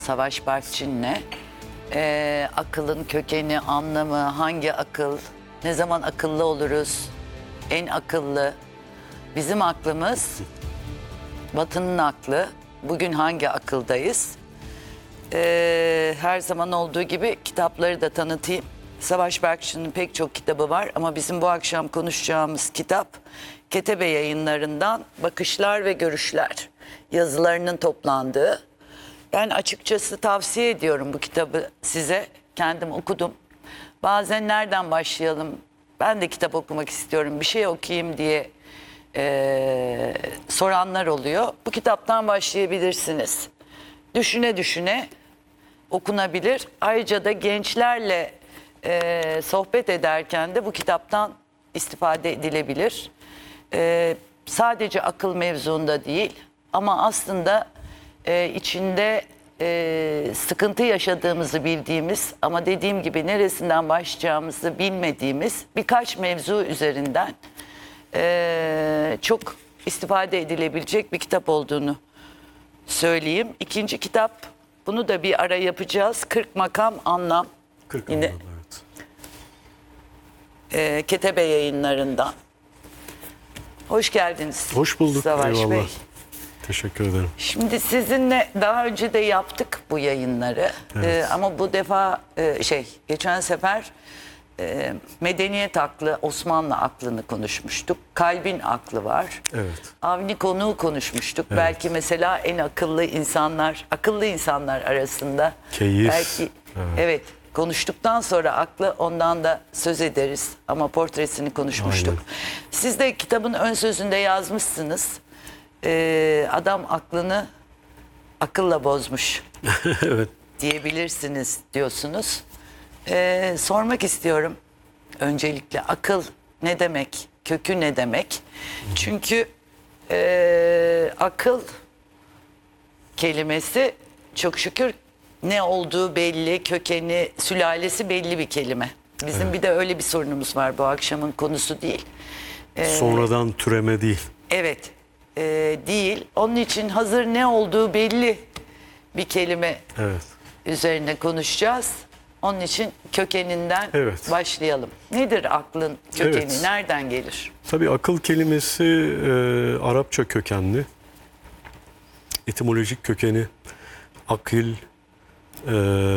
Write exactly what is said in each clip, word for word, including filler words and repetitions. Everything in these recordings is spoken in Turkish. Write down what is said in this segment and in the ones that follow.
Savaş Barkçin'le. Ee, akılın kökeni, anlamı, hangi akıl, ne zaman akıllı oluruz, en akıllı. Bizim aklımız, Batı'nın aklı. Bugün hangi akıldayız? Ee, her zaman olduğu gibi kitapları da tanıtayım. Savaş Barkçin'in pek çok kitabı var ama bizim bu akşam konuşacağımız kitap Ketebe Yayınlarından Bakışlar ve Görüşler yazılarının toplandığı. Ben açıkçası tavsiye ediyorum bu kitabı size. Kendim okudum. Bazen nereden başlayalım? Ben de kitap okumak istiyorum, bir şey okuyayım diye e, soranlar oluyor. Bu kitaptan başlayabilirsiniz. Düşüne düşüne okunabilir. Ayrıca da gençlerle e, sohbet ederken de bu kitaptan istifade edilebilir. E, sadece akıl mevzuunda değil ama aslında e, içinde e, sıkıntı yaşadığımızı bildiğimiz ama dediğim gibi neresinden başlayacağımızı bilmediğimiz birkaç mevzu üzerinden e, çok istifade edilebilecek bir kitap olduğunu söyleyeyim. İkinci kitap, bunu da bir ara yapacağız. kırk makam anlam. kırk Yine anlam, evet. e, Ketebe Yayınlarından. Hoş geldiniz. Hoş bulduk. Savaş Eyvallah. Bey. Teşekkür ederim. Şimdi sizinle daha önce de yaptık bu yayınları. Evet. Ee, ama bu defa e, şey geçen sefer e, medeniyet aklı, Osmanlı aklını konuşmuştuk. Kalbin aklı var. Evet. Avni konuğu konuşmuştuk. Belki mesela en akıllı insanlar, akıllı insanlar arasında. Keyif. Belki Evet. evet. Konuştuktan sonra aklı, ondan da söz ederiz. Ama portresini konuşmuştuk. Aynen. Siz de kitabın ön sözünde yazmışsınız. Ee, adam aklını akılla bozmuş Evet. diyebilirsiniz diyorsunuz. Ee, sormak istiyorum öncelikle, akıl ne demek, kökü ne demek? Çünkü e, akıl kelimesi çok şükür ne olduğu belli, kökeni, sülalesi belli bir kelime. Bizim Evet. bir de öyle bir sorunumuz var, bu akşamın konusu değil. Sonradan türeme değil. Evet, e, değil. Onun için hazır ne olduğu belli bir kelime Evet. üzerine konuşacağız. Onun için kökeninden Evet. başlayalım. Nedir aklın kökeni? Evet. Nereden gelir? Tabii akıl kelimesi e, Arapça kökenli. Etimolojik kökeni akil, e,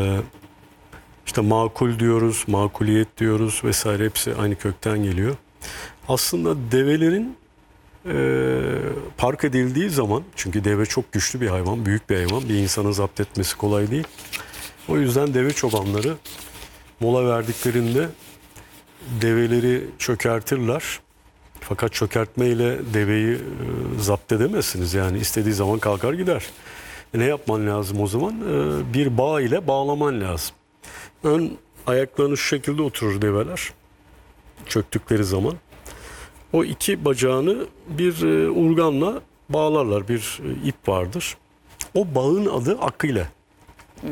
işte makul diyoruz, makuliyet diyoruz vesaire, hepsi aynı kökten geliyor. Aslında develerin e, park edildiği zaman, çünkü deve çok güçlü bir hayvan, büyük bir hayvan, bir insanı zapt etmesi kolay değil. O yüzden deve çobanları mola verdiklerinde develeri çökertirler. Fakat çökertmeyle deveyi e, zapt edemezsiniz. Yani istediği zaman kalkar gider. E, ne yapman lazım o zaman? E, bir bağ ile bağlaman lazım. Ön ayaklarını şu şekilde oturur develer çöktükleri zaman. O iki bacağını bir e, urganla bağlarlar. Bir e, ip vardır. O bağın adı akile. Hmm.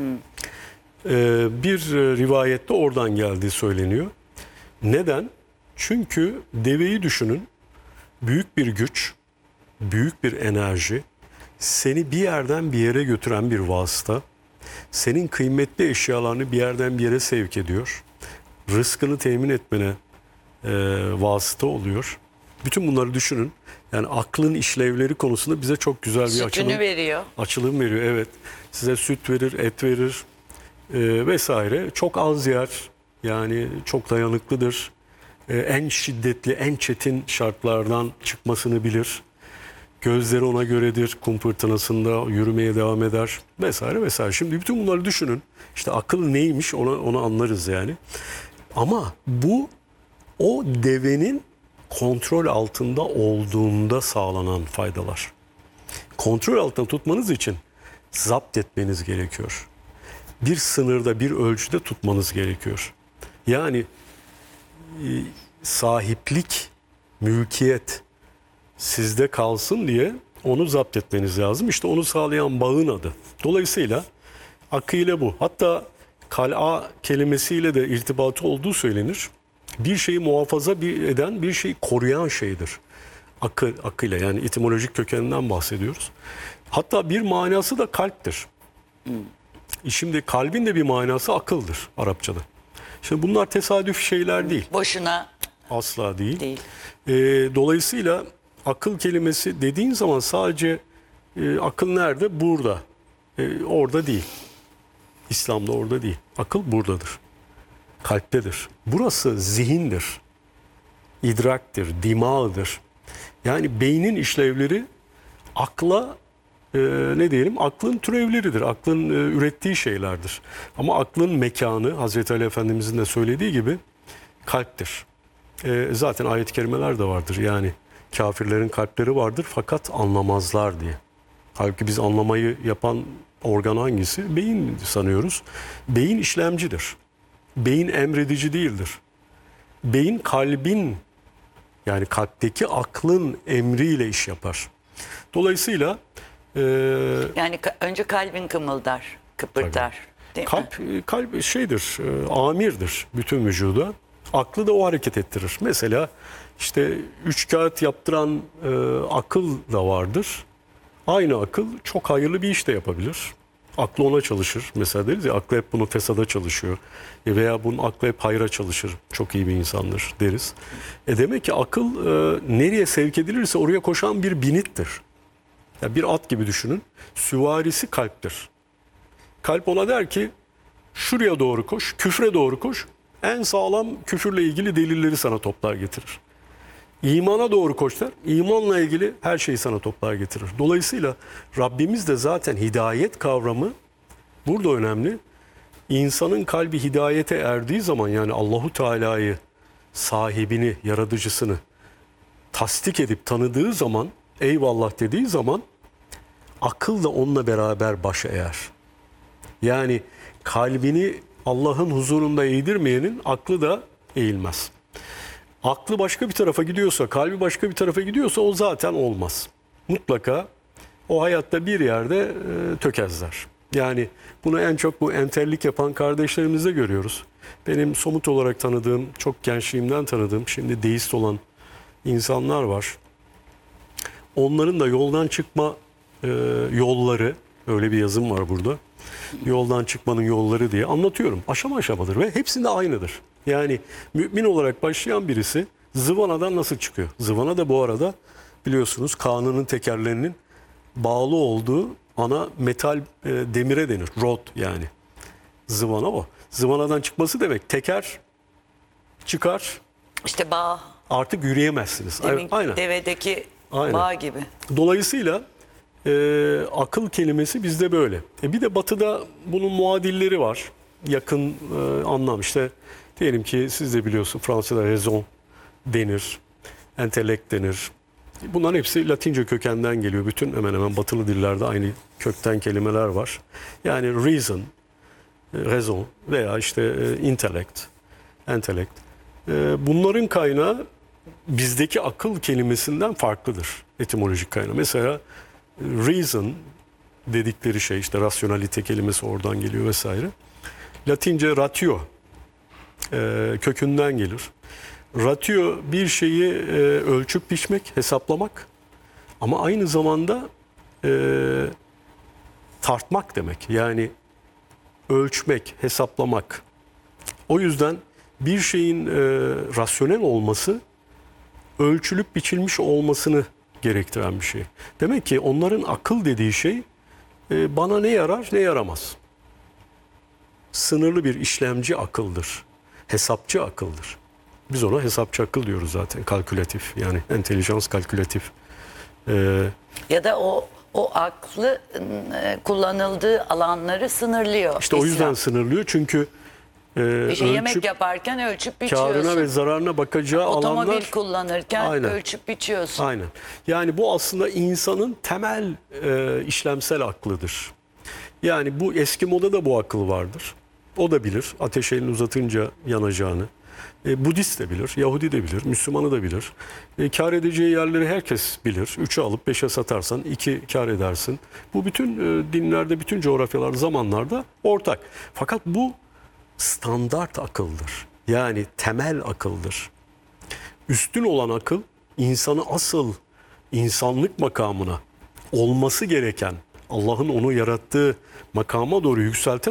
E, bir e, rivayette oradan geldiği söyleniyor. Neden? Çünkü deveyi düşünün. Büyük bir güç, büyük bir enerji, seni bir yerden bir yere götüren bir vasıta, senin kıymetli eşyalarını bir yerden bir yere sevk ediyor, rızkını temin etmene e, vasıta oluyor. Bütün bunları düşünün. Yani aklın işlevleri konusunda bize çok güzel bir Sütünü açılım veriyor. açılım veriyor. Evet, size süt verir, et verir e, vesaire. Çok az yer, yani çok dayanıklıdır. E, en şiddetli, en çetin şartlardan çıkmasını bilir. Gözleri ona göredir, kum fırtınasında yürümeye devam eder vesaire vesaire. Şimdi bütün bunları düşünün. İşte akıl neymiş onu, onu anlarız yani. Ama bu o devenin kontrol altında olduğunda sağlanan faydalar. Kontrol altında tutmanız için zapt etmeniz gerekiyor. Bir sınırda, bir ölçüde tutmanız gerekiyor. Yani e, sahiplik, mülkiyet sizde kalsın diye onu zapt etmeniz lazım. İşte onu sağlayan bağın adı. Dolayısıyla akile bu. Hatta kal'a kelimesiyle de irtibatı olduğu söylenir. Bir şeyi muhafaza bir eden, bir şeyi koruyan şeydir. Akıl, akile, yani etimolojik kökeninden bahsediyoruz. Hatta bir manası da kalptir. Şimdi kalbin de bir manası akıldır Arapçada. Şimdi bunlar tesadüf şeyler değil. Boşuna Asla değil. değil. E, dolayısıyla akıl kelimesi dediğin zaman sadece e, akıl nerede? Burada. E, orada değil. İslam'da orada değil. Akıl buradadır. Kalptedir. Burası zihindir. İdraktir, dimağıdır. Yani beynin işlevleri akla e, ne diyelim? Aklın türevleridir. Aklın e, ürettiği şeylerdir. Ama aklın mekanı Hazreti Ali Efendimizin de söylediği gibi kalptir. E, zaten ayet-i kerimeler de vardır. Yani kafirlerin kalpleri vardır fakat anlamazlar diye. Halbuki biz anlamayı yapan organ hangisi? Beyin sanıyoruz. Beyin işlemcidir. Beyin emredici değildir. Beyin kalbin, yani kalpteki aklın emriyle iş yapar. Dolayısıyla e, Yani ka- önce kalbin kımıldar, kıpırdar. Değil mi? kalp kalp şeydir, e, amirdir bütün vücuda. Aklı da o hareket ettirir. Mesela işte üç kağıt yaptıran e, akıl da vardır. Aynı akıl çok hayırlı bir iş de yapabilir. Aklı ona çalışır. Mesela deriz ya, aklı hep bunu fesada çalışıyor. E veya bunun aklı hep hayra çalışır. Çok iyi bir insandır deriz. E demek ki akıl e, nereye sevk edilirse oraya koşan bir binittir. Yani bir at gibi düşünün. Süvarisi kalptir. Kalp ona der ki şuraya doğru koş, küfre doğru koş. En sağlam küfürle ilgili delilleri sana toplar getirir. İmana doğru koş der. İmanla ilgili her şeyi sana toplar getirir. Dolayısıyla Rabbimiz de zaten hidayet kavramı burada önemli. İnsanın kalbi hidayete erdiği zaman, yani Allahu Teala'yı, sahibini, yaratıcısını tasdik edip tanıdığı zaman, eyvallah dediği zaman akıl da onunla beraber baş eğer. Yani kalbini Allah'ın huzurunda eğdirmeyenin aklı da eğilmez. Aklı başka bir tarafa gidiyorsa, kalbi başka bir tarafa gidiyorsa o zaten olmaz. Mutlaka o hayatta bir yerde e, tökezler. Yani bunu en çok bu entellik yapan kardeşlerimizde görüyoruz. Benim somut olarak tanıdığım, çok gençliğimden tanıdığım, şimdi deist olan insanlar var. Onların da yoldan çıkma e, yolları, öyle bir yazım var burada. Yoldan çıkmanın yolları diye anlatıyorum. Aşama aşamadır ve hepsinde aynıdır. Yani mümin olarak başlayan birisi zıvanadan nasıl çıkıyor? Zıvana da bu arada biliyorsunuz Kanun'un tekerlerinin bağlı olduğu ana metal e, demire denir. Rod yani. Zıvana o. Zıvanadan çıkması demek teker çıkar, İşte bağ, artık yürüyemezsiniz. demin Aynen. devedeki Aynen. bağ gibi. Dolayısıyla e, akıl kelimesi bizde böyle. E, bir de batıda bunun muadilleri var. Yakın e, anlam işte. Diyelim ki siz de biliyorsunuz Fransa'da raison denir, entelekt denir. Bunların hepsi Latince kökenden geliyor. Bütün hemen hemen batılı dillerde aynı kökten kelimeler var. Yani reason, raison veya işte intellect, entelekt. Bunların kaynağı bizdeki akıl kelimesinden farklıdır etimolojik kaynağı. Mesela reason dedikleri şey, işte rasyonalite kelimesi oradan geliyor vesaire. Latince ratio e, kökünden gelir. Ratio bir şeyi e, ölçüp biçmek, hesaplamak, ama aynı zamanda e, tartmak demek. Yani ölçmek, hesaplamak. O yüzden bir şeyin e, rasyonel olması ölçülüp biçilmiş olmasını gerektiren bir şey. Demek ki onların akıl dediği şey e, bana ne yarar ne yaramaz. Sınırlı bir işlemci akıldır. Hesapçı akıldır. Biz ona hesapçı akıl diyoruz zaten. Kalkülatif, yani entelijans kalkülatif. Ee, Ya da o o aklı e, kullanıldığı alanları sınırlıyor. işte o yüzden İslam. sınırlıyor çünkü e, İşte yemek ölçüp yaparken ölçüp biçiyorsun. kârına ve zararına bakacağı Otomobil alanlar. kullanırken Aynen. ölçüp biçiyorsun. Aynen. Yani bu aslında insanın temel e, işlemsel aklıdır. Yani bu eski moda da bu akıl vardır. O da bilir ateş elini uzatınca yanacağını. E, Budist de bilir, Yahudi de bilir, Müslümanı da bilir. E, kar edeceği yerleri herkes bilir. Üçe alıp beşe satarsan iki kar edersin. Bu bütün e, dinlerde, bütün coğrafyalarda, zamanlarda ortak. Fakat bu standart akıldır. Yani temel akıldır. Üstün olan akıl insanı asıl insanlık makamına, olması gereken, Allah'ın onu yarattığı makama doğru yükselten